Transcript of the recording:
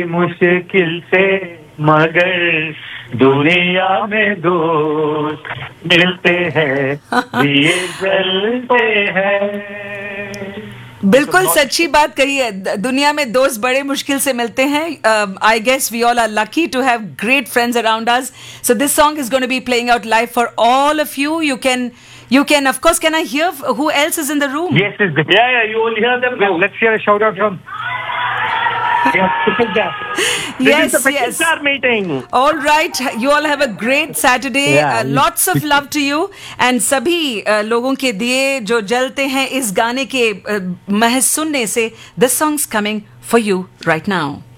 मुश्किल से मगर दुनिया में दोस्त मिलते हैं दिए जलते हैं. बिल्कुल सच्ची बात कही है. दुनिया में दोस्त बड़े मुश्किल से मिलते हैं. I guess we all are lucky to have great friends around us. So this song is going to be playing out live for all of you. You can, of course, can I hear who else is in the room? Yes, yeah, you will hear them now. Let's hear a shout out from. Yes, This is the meeting. All right, you all have a great Saturday. Lots of love to you. And सभी लोगों के दिए जो जलते हैं इस गाने के महज सुनने से. This song's coming for you right now.